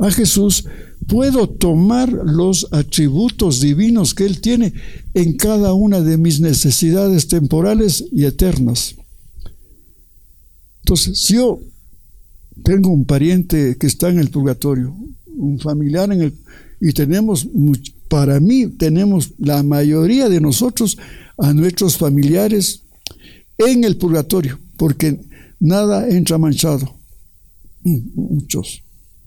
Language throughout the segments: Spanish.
a Jesús, puedo tomar los atributos divinos que Él tiene en cada una de mis necesidades temporales y eternas. Entonces, si yo tengo un pariente que está en el purgatorio, un familiar y tenemos, para mí, tenemos la mayoría de nosotros a nuestros familiares en el purgatorio, porque nada entra manchado. Muchos.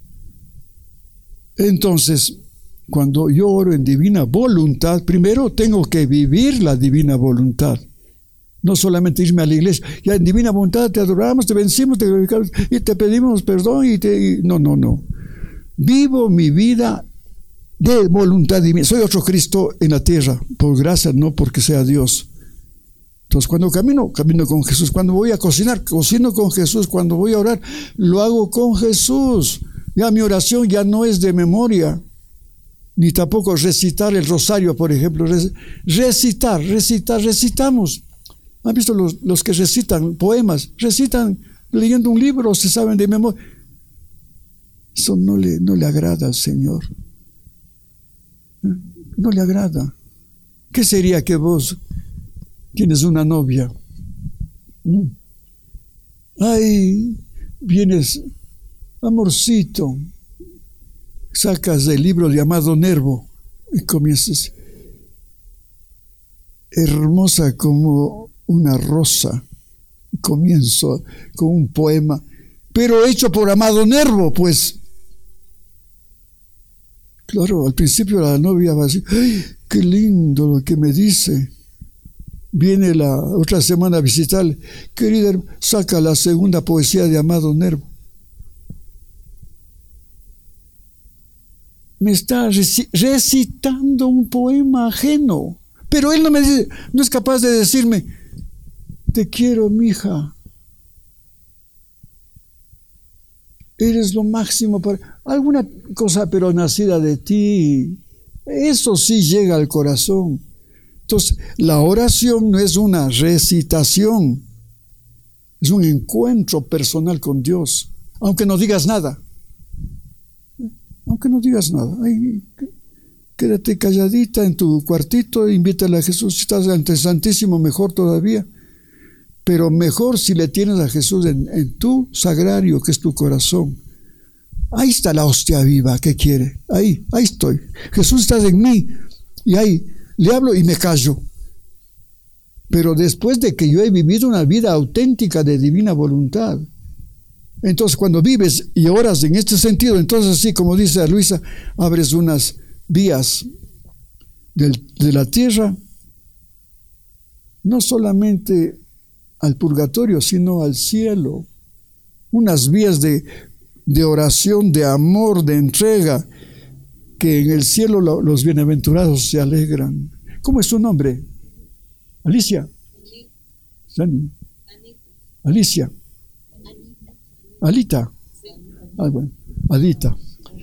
Entonces, cuando yo oro en divina voluntad, primero tengo que vivir la divina voluntad. No solamente irme a la iglesia, ya en divina voluntad te adoramos, te vencimos, te glorificamos y te pedimos perdón. No. Vivo mi vida de voluntad divina. Soy otro Cristo en la tierra, por gracia, no porque sea Dios. Entonces, cuando camino con Jesús. Cuando voy a cocinar, cocino con Jesús. Cuando voy a orar, lo hago con Jesús. Ya mi oración ya no es de memoria, ni tampoco recitar el rosario, por ejemplo. Recitamos. ¿Han visto los que recitan poemas? Recitan leyendo un libro, se saben de memoria. Eso no le agrada al Señor. No le agrada. ¿Qué sería que vos tienes una novia? Ay, vienes, amorcito, sacas el libro llamado Nervo y comienzas, hermosa como una rosa. Comienzo con un poema, pero hecho por Amado Nervo, pues. Claro, al principio la novia va a decir, ¡ay, qué lindo lo que me dice! Viene la otra semana a visitarle, querida, saca la segunda poesía de Amado Nervo. Me está recitando un poema ajeno, pero él no es capaz de decirme, te quiero, mija. Eres lo máximo para alguna cosa, pero nacida de ti. Eso sí llega al corazón. Entonces, la oración no es una recitación, es un encuentro personal con Dios, aunque no digas nada. Aunque no digas nada. Ay, quédate calladita en tu cuartito, invítale a Jesús. Si estás ante el Santísimo, mejor todavía. Pero mejor si le tienes a Jesús en tu sagrario, que es tu corazón. Ahí está la hostia viva que quiere. Ahí estoy. Jesús está en mí. Y ahí le hablo y me callo. Pero después de que yo he vivido una vida auténtica de divina voluntad. Entonces, cuando vives y oras en este sentido, entonces sí, como dice Luisa, abres unas vías de la tierra, no solamente al purgatorio, sino al cielo. Unas vías de oración, de amor, de entrega, que en el cielo los bienaventurados se alegran. ¿Cómo es su nombre? Alicia. Dani. Alicia. Alita. Bueno, Adita.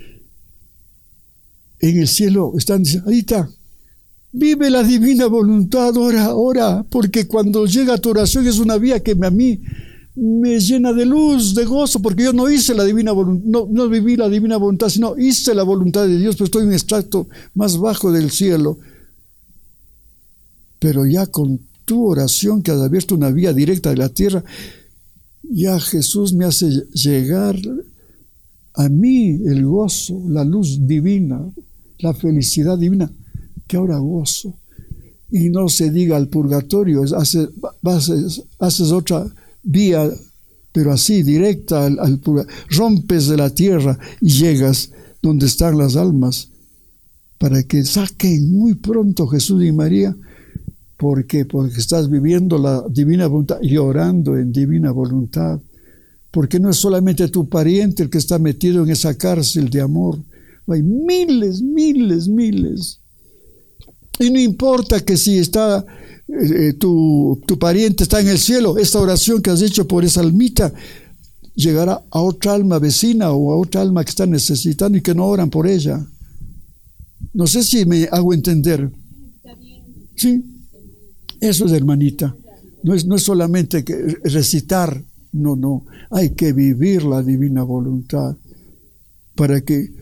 En el cielo están diciendo, Adita, vive la divina voluntad, ora, porque cuando llega tu oración es una vía que a mí me llena de luz, de gozo, porque yo no hice la divina voluntad, no viví la divina voluntad, sino hice la voluntad de Dios, pues estoy en un extracto más bajo del cielo. Pero ya con tu oración que has abierto una vía directa de la tierra, ya Jesús me hace llegar a mí el gozo, la luz divina, la felicidad divina, que ahora gozo. Y no se diga al purgatorio, haces otra vía, pero así, directa al purgatorio. Rompes de la tierra y llegas donde están las almas, para que saquen muy pronto Jesús y María. ¿Por qué? Porque estás viviendo la divina voluntad y orando en divina voluntad. Porque no es solamente tu pariente el que está metido en esa cárcel de amor. Hay miles. Y no importa que si está tu pariente está en el cielo, esta oración que has hecho por esa almita llegará a otra alma vecina o a otra alma que está necesitando y que no oran por ella. No sé si me hago entender. ¿Sí? Eso es, hermanita. No es solamente que recitar. No. Hay que vivir la divina voluntad para que